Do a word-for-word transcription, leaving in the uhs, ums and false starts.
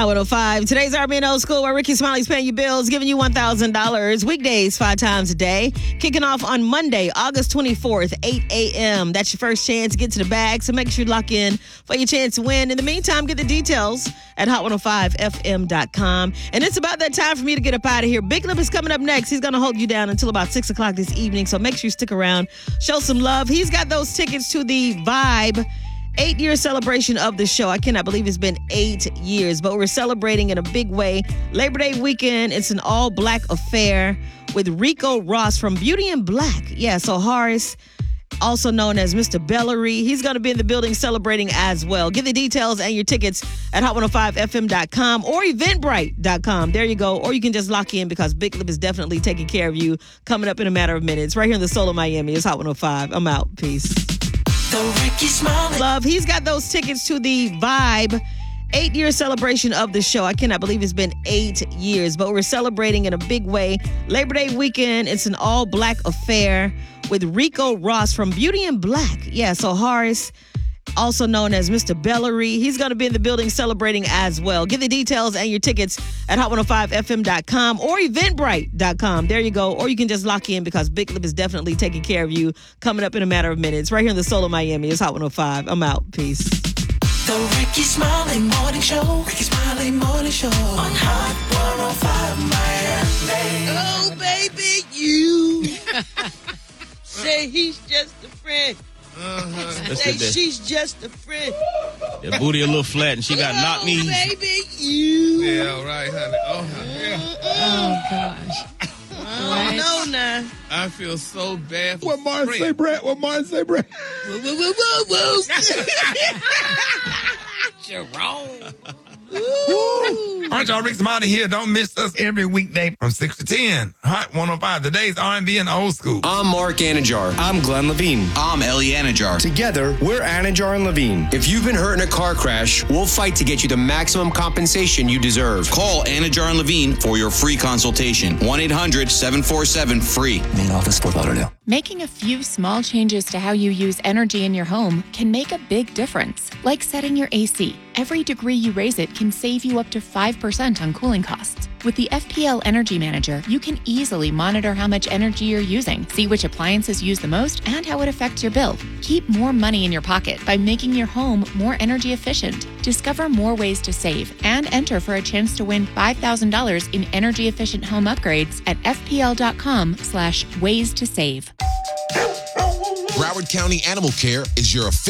Hot one oh five. Today's R B N Old School, where Ricky Smiley's paying you bills, giving you one thousand dollars weekdays five times a day. Kicking off on Monday, August twenty-fourth, eight a.m. That's your first chance to get to the bag, so make sure you lock in for your chance to win. In the meantime, get the details at hot one oh five f m dot com. And it's about that time for me to get up out of here. Big Lip is coming up next. He's going to hold you down until about six o'clock this evening, so make sure you stick around. Show some love. He's got those tickets to the Vibe eight-year celebration of the show. I cannot believe it's been eight years, but we're celebrating in a big way. Labor Day weekend, it's an all-black affair with Rico Ross from Beauty and Black. Yeah, so Horace, also known as Mister Bellary, he's going to be in the building celebrating as well. Get the details and your tickets at hot one oh five f m dot com or eventbrite dot com. There you go. Or you can just lock in, because Big Lip is definitely taking care of you coming up in a matter of minutes. Right here in the soul of Miami. It's Hot one oh five. I'm out. Peace. The Ricky Smiley. Love, he's got those tickets to the Vibe eight-year celebration of the show. I cannot believe it's been eight years, but we're celebrating in a big way. Labor Day weekend, it's an all-black affair with Rico Ross from Beauty and Black. Yeah, so Horace, also known as Mister Bellary, he's going to be in the building celebrating as well. Get the details and your tickets at hot one oh five f m dot com or eventbrite dot com. There you go. Or you can just lock in, because Big Lip is definitely taking care of you coming up in a matter of minutes. Right here in the soul of Miami. It's Hot one oh five. I'm out. Peace. The Ricky Smiley Morning Show. Ricky Smiley Morning Show on Hot one oh five Miami. Oh, baby, you say he's just a friend. Uh-huh. Say she's just a friend. That booty a little flat, and she got oh, knock knees. Baby, you. Yeah, all right, honey. Oh, yeah. Oh, gosh. Oh, no, now. I feel so bad for What Martin say, Brett? What Martin say, Brett? Whoa, whoa, whoa, whoa, whoa. You're wrong. All right, y'all. Rick Smiley here. Don't miss us every weekday from six to ten. Hot one oh five. Today's R and B and Old School. I'm Mark Anajar. I'm Glenn Levine. I'm Ellie Anajar. Together, we're Anajar and Levine. If you've been hurt in a car crash, we'll fight to get you the maximum compensation you deserve. Call Anajar and Levine for your free consultation. one eight hundred seven four seven free. Main office, Fort Lauderdale. Making a few small changes to how you use energy in your home can make a big difference, like setting your A C. Every degree you raise it can save you up to five percent on cooling costs. With the F P L Energy Manager, you can easily monitor how much energy you're using, see which appliances use the most, and how it affects your bill. Keep more money in your pocket by making your home more energy efficient. Discover more ways to save and enter for a chance to win five thousand dollars in energy efficient home upgrades at f p l dot com slash ways to save. Broward County Animal Care is your official